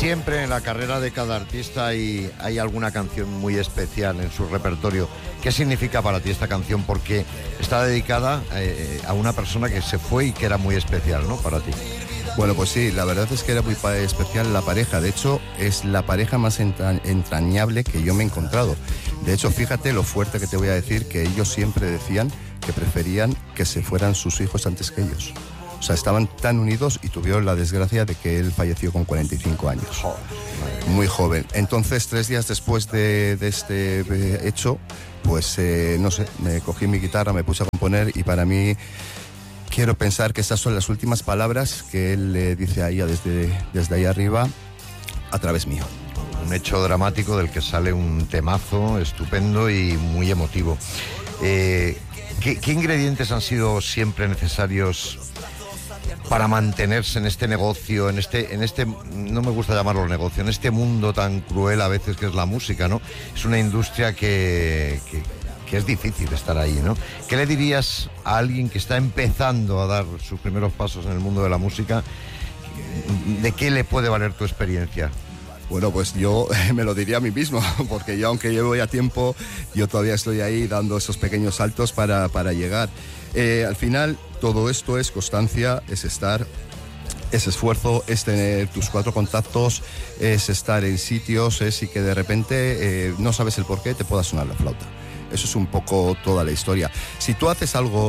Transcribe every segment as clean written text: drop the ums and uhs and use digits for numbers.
Siempre en la carrera de cada artista hay alguna canción muy especial en su repertorio. ¿Qué significa para ti esta canción? Porque está dedicada a una persona que se fue y que era muy especial, ¿no? Para ti. Bueno, pues sí, la verdad es que era muy especial la pareja. De hecho, es la pareja más entrañable que yo me he encontrado. De hecho, fíjate lo fuerte que te voy a decir, que ellos siempre decían que preferían que se fueran sus hijos antes que ellos. O sea, estaban tan unidos y tuvieron la desgracia de que él falleció con 45 años. Muy joven. Entonces, 3 días después de este hecho, pues no sé, me cogí mi guitarra, me puse a componer y para mí quiero pensar que esas son las últimas palabras que él le dice a ella desde ahí arriba a través mío. Un hecho dramático del que sale un temazo estupendo y muy emotivo. ¿Qué ingredientes han sido siempre necesarios para mantenerse en este negocio, en este, no me gusta llamarlo negocio, en este mundo tan cruel a veces que es la música, ¿no? Es una industria que es difícil estar ahí, ¿no? ¿Qué le dirías a alguien que está empezando a dar sus primeros pasos en el mundo de la música? ¿De qué le puede valer tu experiencia? Bueno, pues yo me lo diría a mí mismo, porque yo, aunque llevo ya tiempo, yo todavía estoy ahí dando esos pequeños saltos para llegar. Al final, todo esto es constancia, es esfuerzo, es tener tus 4 contactos, es estar en sitios, y que de repente no sabes el por qué te pueda sonar la flauta. Eso es un poco toda la historia. Si tú haces algo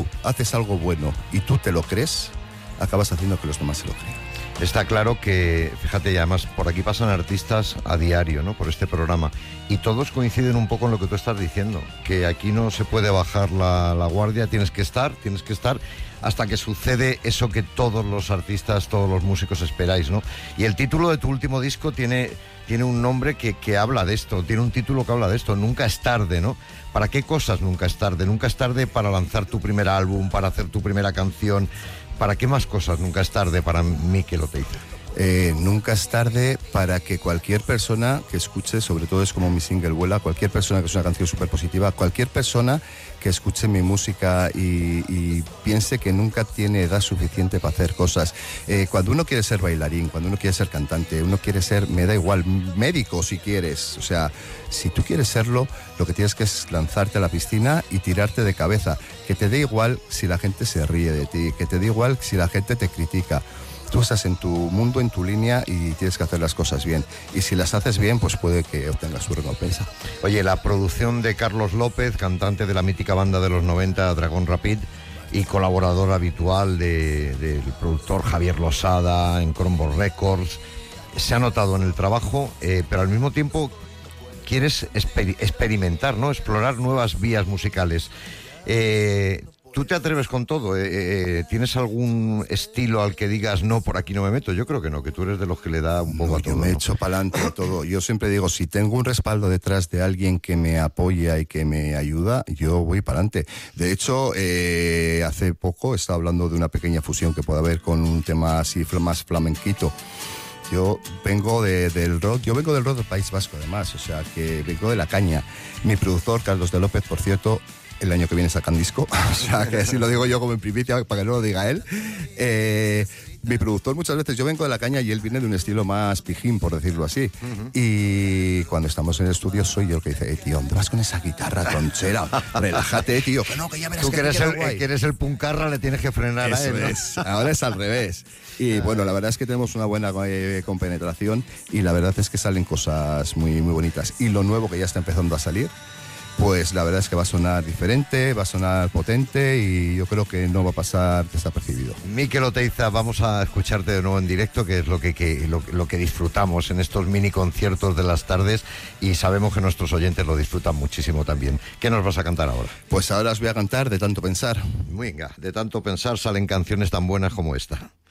bueno y tú te lo crees, acabas haciendo que los demás se lo crean. Está claro que, fíjate, y además por aquí pasan artistas a diario, ¿no? Por este programa, y todos coinciden un poco en lo que tú estás diciendo, que aquí no se puede bajar la guardia, tienes que estar hasta que sucede eso que todos los artistas, todos los músicos esperáis, ¿no? Y el título de tu último disco tiene un nombre que habla de esto, tiene un título que habla de esto, Nunca es tarde, ¿no? ¿Para qué cosas nunca es tarde? Nunca es tarde para lanzar tu primer álbum, para hacer tu primera canción. ¿Para qué más cosas nunca es tarde para Mikel Oteiza? Nunca es tarde para que cualquier persona que escuche, sobre todo es como mi single Vuela, cualquier persona que es una canción súper positiva, cualquier persona que escuche mi música y piense que nunca tiene edad suficiente para hacer cosas. Cuando uno quiere ser bailarín, cuando uno quiere ser cantante, uno quiere ser, me da igual, médico si quieres. O sea, si tú quieres serlo, lo que tienes que es lanzarte a la piscina y tirarte de cabeza. Que te dé igual si la gente se ríe de ti, que te dé igual si la gente te critica. Tú estás en tu mundo, en tu línea y tienes que hacer las cosas bien. Y si las haces bien, pues puede que obtengas su recompensa. Oye, la producción de Carlos López, cantante de la mítica banda de los 90, Dragón Rapid, y colaborador habitual del productor Javier Losada en Crombo Records, se ha notado en el trabajo, pero al mismo tiempo quieres experimentar, ¿no? Explorar nuevas vías musicales. ¿Tú te atreves con todo? ¿Tienes algún estilo al que digas, no, por aquí no me meto? Yo creo que no, que tú eres de los que le da un poco a todo. Yo me echo para adelante en todo. Yo siempre digo, si tengo un respaldo detrás de alguien que me apoya y que me ayuda, yo voy para adelante. De hecho, hace poco estaba hablando de una pequeña fusión que puede haber con un tema así más flamenquito. Yo vengo del rock, del País Vasco además, o sea, que vengo de la caña. Mi productor, Carlos de López, por cierto, el año que viene sacan disco, o sea, que así lo digo yo como en primicia, para que no lo diga él. Mi productor muchas veces, yo vengo de la caña y él viene de un estilo más pijín, por decirlo así. Y cuando estamos en el estudio soy yo el que dice, tío, ¿dónde vas con esa guitarra tronchera? Relájate, tío. Que no, que ya verás. Tú que eres el puncarra, le tienes que frenar a él, ¿no? Es. Ahora es al revés. Y bueno, la verdad es que tenemos una buena compenetración y la verdad es que salen cosas muy, muy bonitas. Y lo nuevo que ya está empezando a salir, pues la verdad es que va a sonar diferente, va a sonar potente y yo creo que no va a pasar desapercibido. Mikel Oteiza, vamos a escucharte de nuevo en directo, que es lo que disfrutamos en estos mini conciertos de las tardes y sabemos que nuestros oyentes lo disfrutan muchísimo también. ¿Qué nos vas a cantar ahora? Pues ahora os voy a cantar De tanto pensar. Venga, de tanto pensar salen canciones tan buenas como esta.